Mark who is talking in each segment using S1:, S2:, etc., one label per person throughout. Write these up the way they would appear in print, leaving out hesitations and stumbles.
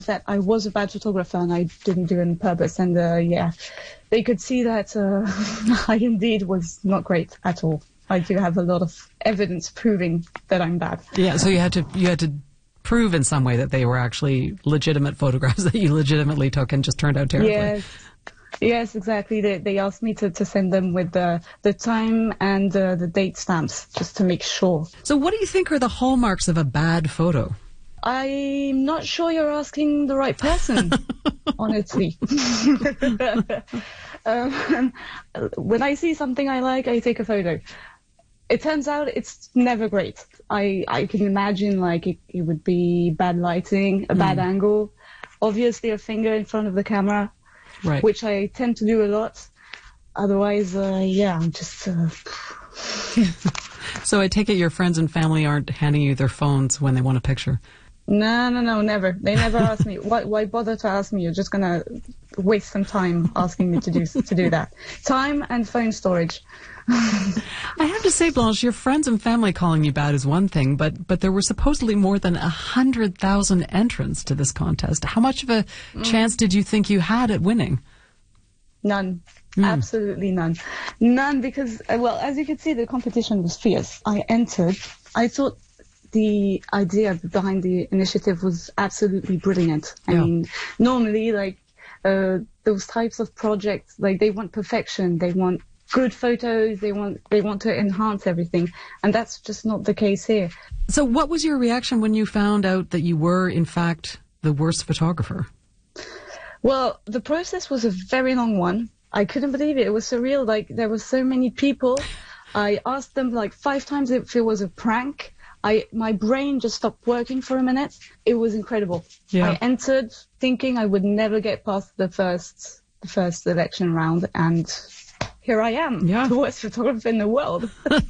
S1: that I was a bad photographer and I didn't do it on purpose. And they could see that I indeed was not great at all. I do have a lot of evidence proving that I'm bad.
S2: Yeah, so you had to prove in some way that they were actually legitimate photographs that you legitimately took and just turned out terribly.
S1: Yes, exactly. They asked me to send them with the time and the date stamps just to make sure.
S2: So what do you think are the hallmarks of a bad photo?
S1: I'm not sure you're asking the right person, honestly. When I see something I like, I take a photo. It turns out it's never great. I can imagine like it would be bad lighting, a bad angle, obviously a finger in front of the camera,
S2: right,
S1: which I tend to do a lot. Otherwise, I'm just...
S2: So I take it your friends and family aren't handing you their phones when they want a picture?
S1: No, never. They never ask me. Why bother to ask me? You're just going to waste some time asking me to do that. Time and phone storage.
S2: I have to say, Blanche, your friends and family calling you bad is one thing, but there were supposedly more than 100,000 entrants to this contest. How much of a chance did you think you had at winning?
S1: None. Absolutely none. None because, as you can see, the competition was fierce. I entered. I thought the idea behind the initiative was absolutely brilliant. I mean, normally, those types of projects, they want perfection. They want good photos. They want to enhance everything. And that's just not the case here.
S2: So what was your reaction when you found out that you were, in fact, the worst photographer?
S1: Well, the process was a very long one. I couldn't believe it. It was surreal. There were so many people. I asked them 5 times if it was a prank. My brain just stopped working for a minute. It was incredible. Yeah. I entered thinking I would never get past the first election round, and here I am, the worst photographer in the world.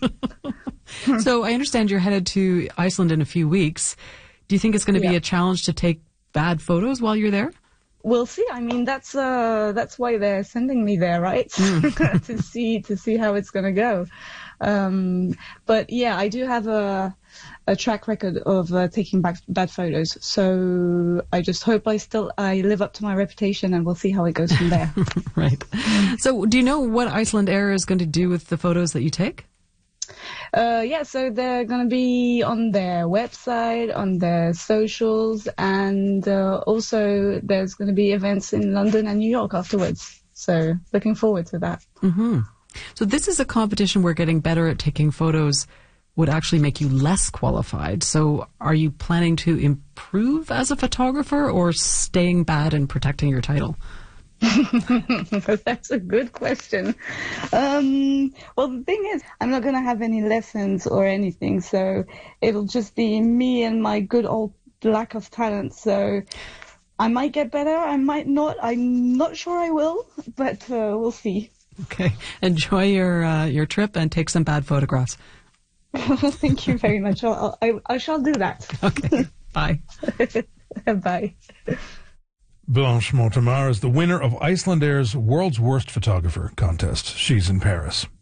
S2: So I understand you're headed to Iceland in a few weeks. Do you think it's going to be a challenge to take bad photos while you're there?
S1: We'll see. I mean, that's why they're sending me there, right? to see how it's going to go. But yeah, I do have a track record of taking bad photos. So I just hope I live up to my reputation, and we'll see how it goes from there.
S2: Right. So do you know what Icelandair is going to do with the photos that you take?
S1: So they're going to be on their website, on their socials, and also there's going to be events in London and New York afterwards. So looking forward to that.
S2: Mm-hmm. So this is a competition where getting better at taking photos would actually make you less qualified. So are you planning to improve as a photographer or staying bad and protecting your title?
S1: That's a good question. Well, the thing is, I'm not going to have any lessons or anything, so it'll just be me and my good old lack of talent. So I might get better, I might not. I'm not sure I will, but we'll see.
S2: Okay. Enjoy your trip and take some bad photographs.
S1: Thank you very much. I shall do that.
S2: Okay. Bye.
S1: Bye.
S3: Blanche Montemar is the winner of Icelandair's World's Worst Photographer contest. She's in Paris.